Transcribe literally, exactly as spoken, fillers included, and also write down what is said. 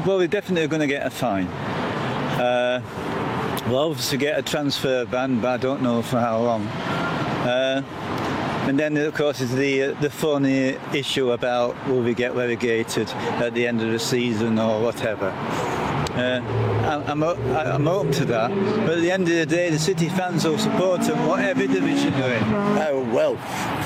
well, we're definitely going to get a fine. Uh, we'll obviously get a transfer ban, but I don't know for how long. Uh, and then, of course, is the uh, the funny issue about will we get relegated at the end of the season or whatever. Uh, I'm, I'm, I'm open to that, but at the end of the day, the City fans will support them whatever division they're in. Oh, well,